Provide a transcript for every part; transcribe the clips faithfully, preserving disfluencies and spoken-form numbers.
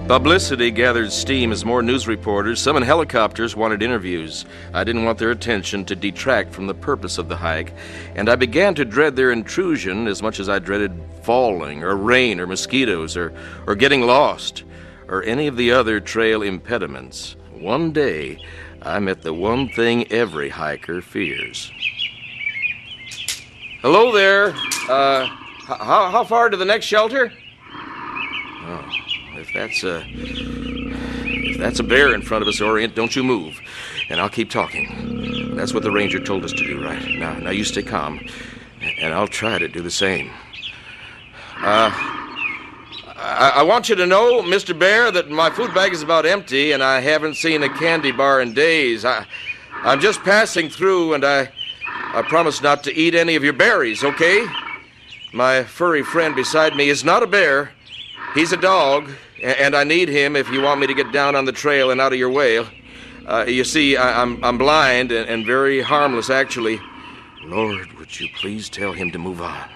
Publicity gathered steam as more news reporters, some in helicopters, wanted interviews. I didn't want their attention to detract from the purpose of the hike, and I began to dread their intrusion as much as I dreaded falling, or rain, or mosquitoes, or, or getting lost, or any of the other trail impediments. One day, I met the one thing every hiker fears. Hello there. Uh, how, how far to the next shelter? Oh. If that's a, if that's a bear in front of us, Orient, don't you move, and I'll keep talking. That's what the ranger told us to do, right? Now, now you stay calm, and I'll try to do the same. Uh, I, I want you to know, Mister Bear, that my food bag is about empty, and I haven't seen a candy bar in days. I, I'm just passing through, and I, I promise not to eat any of your berries, okay? My furry friend beside me is not a bear. He's a dog, and I need him if you want me to get down on the trail and out of your way. Uh, you see, I, I'm I'm blind and, and very harmless, actually. Lord, would you please tell him to move on?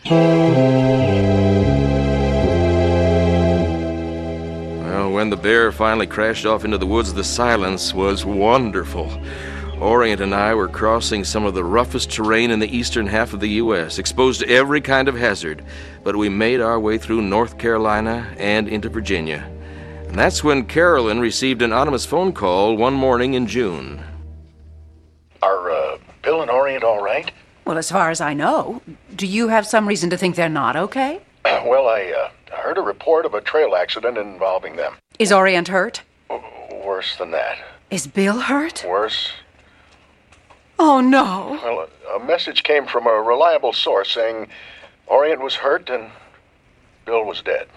Well, when the bear finally crashed off into the woods, the silence was wonderful. Orient and I were crossing some of the roughest terrain in the eastern half of the U S, exposed to every kind of hazard, but we made our way through North Carolina and into Virginia. And that's when Carolyn received an anonymous phone call one morning in June. Are uh, Bill and Orient all right? Well, as far as I know. Do you have some reason to think they're not okay? Uh, well, I uh, heard a report of a trail accident involving them. Is Orient hurt? W- worse than that. Is Bill hurt? Worse. Oh, no. Well, a, a message came from a reliable source saying Orient was hurt and Bill was dead.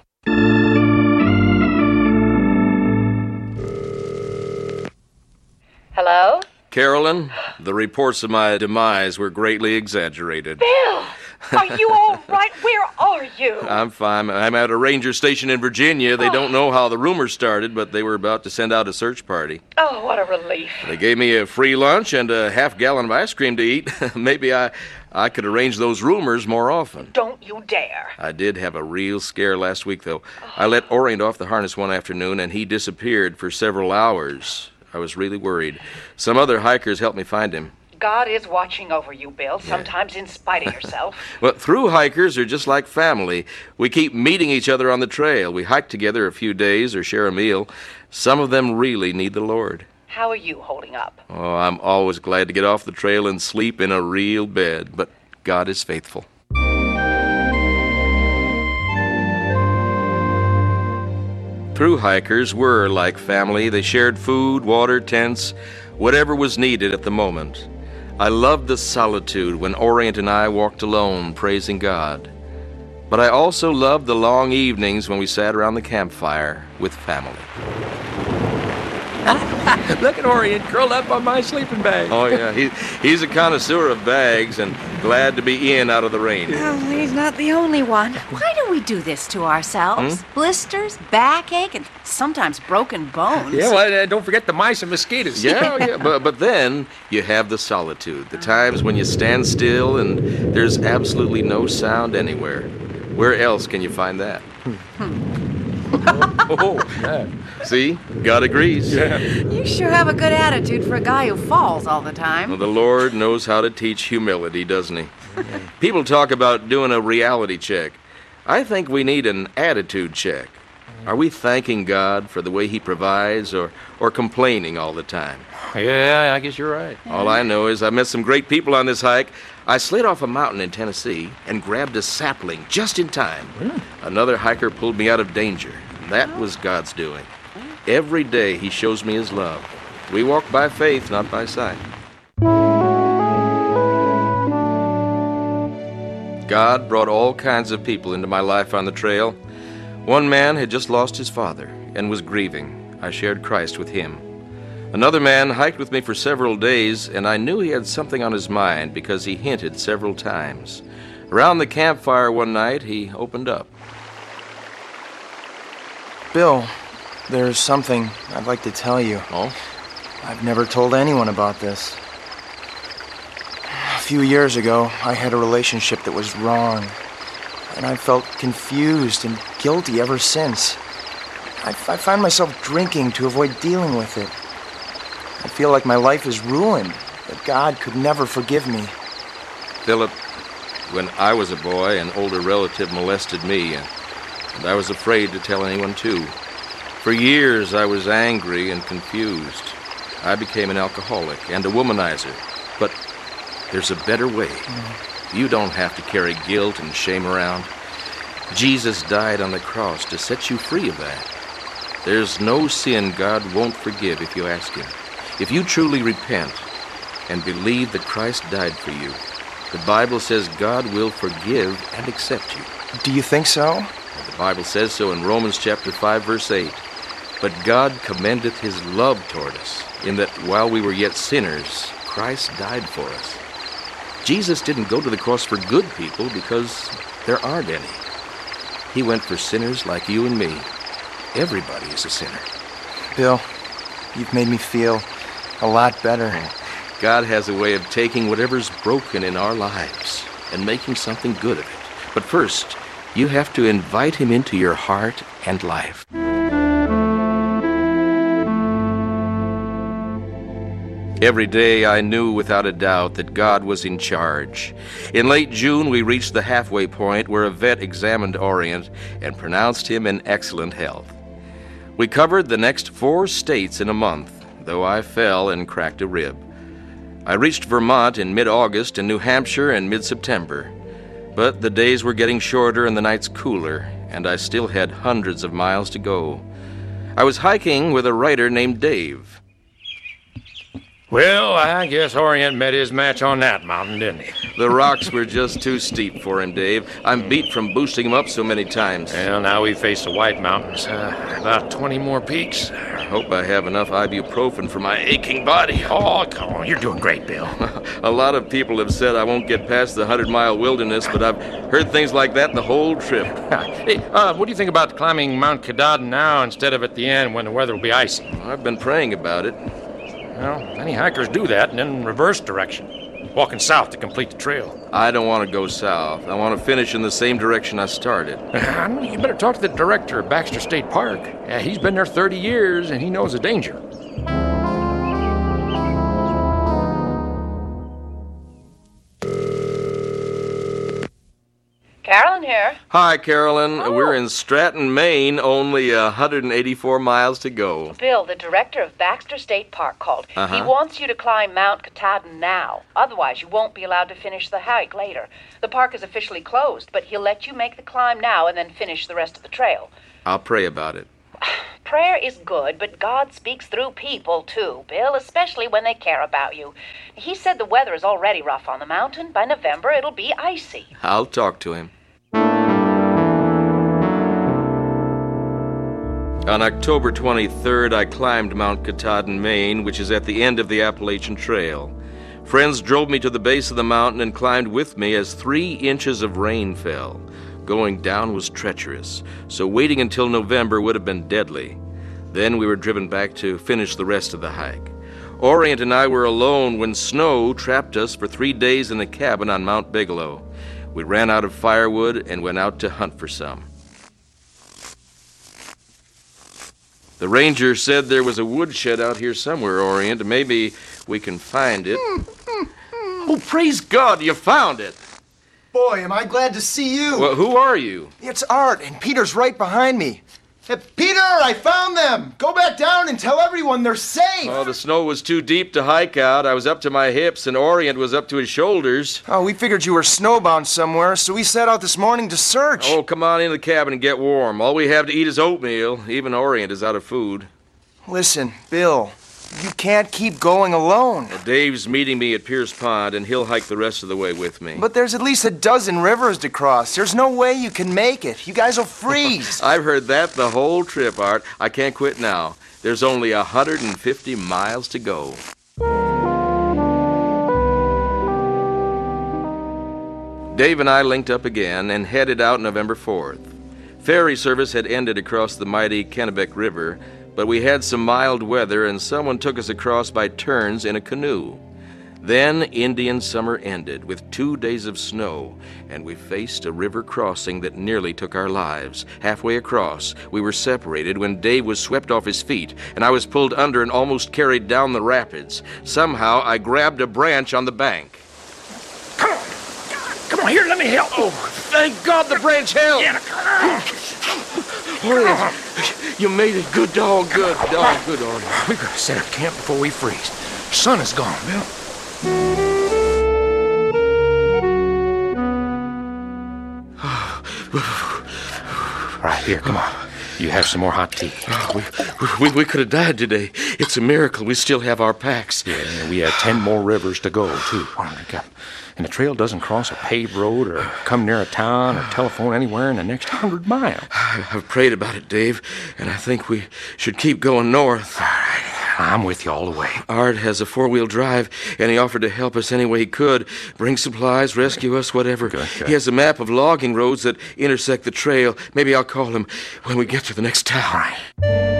Hello? Carolyn, the reports of my demise were greatly exaggerated. Bill! Are you all right? Where are you? I'm fine. I'm at a ranger station in Virginia. They oh. don't know how the rumors started, but they were about to send out a search party. Oh, what a relief. They gave me a free lunch and a half gallon of ice cream to eat. Maybe I, I could arrange those rumors more often. Don't you dare. I did have a real scare last week, though. Oh. I let Orient off the harness one afternoon, and he disappeared for several hours. I was really worried. Some other hikers helped me find him. God is watching over you, Bill, sometimes in spite of yourself. Well, through hikers are just like family. We keep meeting each other on the trail. We hike together a few days or share a meal. Some of them really need the Lord. How are you holding up? Oh, I'm always glad to get off the trail and sleep in a real bed, but God is faithful. Through hikers were like family. They shared food, water, tents, whatever was needed at the moment. I loved the solitude when Orient and I walked alone, praising God. But I also loved the long evenings when we sat around the campfire with family. Look at Orient curled up on my sleeping bag. Oh, yeah. He, he's a connoisseur of bags and glad to be in out of the rain. Oh, he's not the only one. Why do we do this to ourselves? Hmm? Blisters, backache, and sometimes broken bones. Yeah, well, uh, don't forget the mice and mosquitoes. Yeah, yeah. But, but then you have the solitude, the times when you stand still and there's absolutely no sound anywhere. Where else can you find that? Oh, yeah. See? God agrees. Yeah. You sure have a good attitude for a guy who falls all the time. Well, the Lord knows how to teach humility, doesn't he? People talk about doing a reality check. I think we need an attitude check. Are we thanking God for the way he provides or, or complaining all the time? Yeah, I guess you're right. All I know is I met some great people on this hike. I slid off a mountain in Tennessee and grabbed a sapling just in time. Mm. Another hiker pulled me out of danger. That was God's doing. Every day he shows me his love. We walk by faith, not by sight. God brought all kinds of people into my life on the trail. One man had just lost his father and was grieving. I shared Christ with him. Another man hiked with me for several days, and I knew he had something on his mind because he hinted several times. Around the campfire one night, he opened up. Bill, there's something I'd like to tell you. Oh? I've never told anyone about this. A few years ago, I had a relationship that was wrong, and I felt confused and guilty ever since. I, I find myself drinking to avoid dealing with it. I feel like my life is ruined, that God could never forgive me. Philip, when I was a boy, an older relative molested me, and, and I was afraid to tell anyone, too. For years, I was angry and confused. I became an alcoholic and a womanizer. But there's a better way. Mm. You don't have to carry guilt and shame around. Jesus died on the cross to set you free of that. There's no sin God won't forgive if you ask Him. If you truly repent and believe that Christ died for you, the Bible says God will forgive and accept you. Do you think so? The Bible says so in Romans chapter five, verse eight. But God commendeth His love toward us, in that while we were yet sinners, Christ died for us. Jesus didn't go to the cross for good people because there aren't any. He went for sinners like you and me. Everybody is a sinner. Bill, you've made me feel a lot better. God has a way of taking whatever's broken in our lives and making something good of it. But first, you have to invite Him into your heart and life. Every day I knew without a doubt that God was in charge. In late June, we reached the halfway point where a vet examined Orient and pronounced him in excellent health. We covered the next four states in a month, though I fell and cracked a rib. I reached Vermont in mid-August and New Hampshire in mid-September. But the days were getting shorter and the nights cooler, and I still had hundreds of miles to go. I was hiking with a writer named Dave. Well, I guess Orient met his match on that mountain, didn't he? The rocks were just too steep for him, Dave. I'm beat from boosting him up so many times. Well, now we face the White Mountains. Uh, about twenty more peaks. I hope I have enough ibuprofen for my aching body. Oh, come on. You're doing great, Bill. A lot of people have said I won't get past the hundred-mile wilderness, but I've heard things like that the whole trip. Hey, uh, what do you think about climbing Mount Katahdin now instead of at the end when the weather will be icy? I've been praying about it. Well, many hikers do that and then reverse direction, walking south to complete the trail. I don't want to go south. I want to finish in the same direction I started. Uh, you better talk to the director of Baxter State Park. Uh, he's been there thirty years, and he knows the danger. Carolyn here. Hi, Carolyn. Oh. We're in Stratton, Maine, only one hundred eighty-four miles to go. Bill, the director of Baxter State Park, called. Uh-huh. He wants you to climb Mount Katahdin now. Otherwise, you won't be allowed to finish the hike later. The park is officially closed, but he'll let you make the climb now and then finish the rest of the trail. I'll pray about it. Prayer is good, but God speaks through people, too, Bill, especially when they care about you. He said the weather is already rough on the mountain. By November, it'll be icy. I'll talk to him. On October twenty-third, I climbed Mount Katahdin, Maine, which is at the end of the Appalachian Trail. Friends drove me to the base of the mountain and climbed with me as three inches of rain fell. Going down was treacherous, so waiting until November would have been deadly. Then we were driven back to finish the rest of the hike. Orient and I were alone when snow trapped us for three days in a cabin on Mount Bigelow. We ran out of firewood and went out to hunt for some. The ranger said there was a woodshed out here somewhere, Orient. Maybe we can find it. Oh, praise God, you found it. Boy, am I glad to see you. Well, who are you? It's Art, and Peter's right behind me. Hey, Peter, I found them! Go back down and tell everyone they're safe! Oh, the snow was too deep to hike out. I was up to my hips, and Orient was up to his shoulders. Oh, we figured you were snowbound somewhere, so we set out this morning to search. Oh, come on into the cabin and get warm. All we have to eat is oatmeal. Even Orient is out of food. Listen, Bill, you can't keep going alone. Well, Dave's meeting me at Pierce Pond, and he'll hike the rest of the way with me. But there's at least a dozen rivers to cross. There's no way you can make it. You guys will freeze. I've heard that the whole trip, Art. I can't quit now. There's only one hundred fifty miles to go. Dave and I linked up again and headed out November fourth. Ferry service had ended across the mighty Kennebec River, but we had some mild weather and someone took us across by turns in a canoe. Then Indian summer ended with two days of snow, and we faced a river crossing that nearly took our lives. Halfway across, we were separated when Dave was swept off his feet, and I was pulled under and almost carried down the rapids. Somehow, I grabbed a branch on the bank. Come on. Come on, here, let me help. Oh, thank God the branch held. Yeah, Orient, you made it. Good dog, good dog, good Orient. We've got to set up camp before we freeze. Sun is gone, Bill. All right, here, come on. You have some more hot tea. Oh, we, we, we could have died today. It's a miracle we still have our packs. Yeah, we have ten more rivers to go, too. And the trail doesn't cross a paved road or come near a town or telephone anywhere in the next hundred miles. I've prayed about it, Dave, and I think we should keep going north. All right, I'm with you all the way. Art has a four-wheel drive, and he offered to help us any way he could. Bring supplies, rescue us, whatever. Good, good. He has a map of logging roads that intersect the trail. Maybe I'll call him when we get to the next town. All right.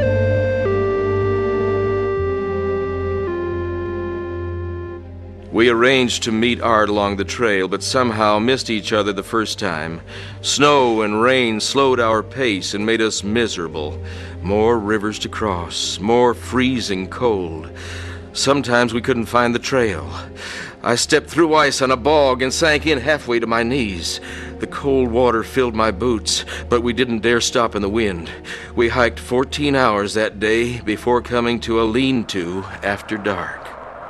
We arranged to meet Art along the trail, but somehow missed each other the first time. Snow and rain slowed our pace and made us miserable. More rivers to cross, more freezing cold. Sometimes we couldn't find the trail. I stepped through ice on a bog and sank in halfway to my knees. The cold water filled my boots, but we didn't dare stop in the wind. We hiked fourteen hours that day before coming to a lean-to after dark.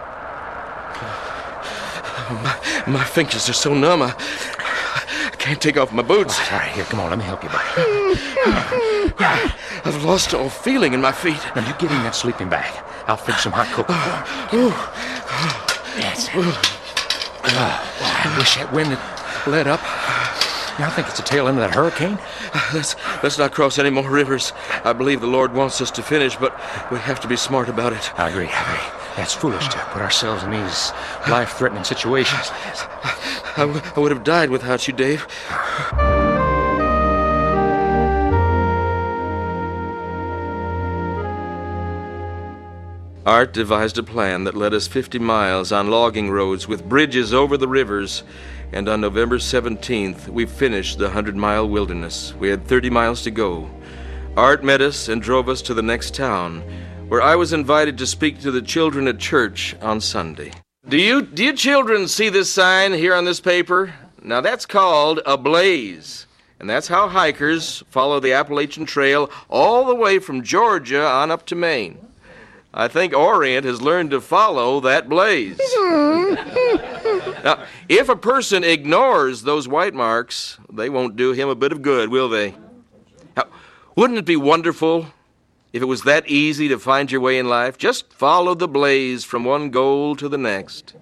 My, my fingers are so numb, I, I can't take off my boots. All right, here, come on, let me help you, buddy. I've lost all feeling in my feet. Now, you get in that sleeping bag. I'll fix some hot cocoa for you. That's it. Uh, I wish that wind had let up. You know, I think it's the tail end of that hurricane. Let's, let's not cross any more rivers. I believe the Lord wants us to finish, but we have to be smart about it. I agree, I agree. That's foolish to put ourselves in these life-threatening situations. I, w- I would have died without you, Dave. Art devised a plan that led us fifty miles on logging roads with bridges over the rivers, and on November seventeenth, we finished the hundred-mile wilderness. We had thirty miles to go. Art met us and drove us to the next town, where I was invited to speak to the children at church on Sunday. Do you, do you children see this sign here on this paper? Now, that's called a blaze, and that's how hikers follow the Appalachian Trail all the way from Georgia on up to Maine. I think Orient has learned to follow that blaze. Now, if a person ignores those white marks, they won't do him a bit of good, will they? Now, wouldn't it be wonderful if it was that easy to find your way in life? Just follow the blaze from one goal to the next.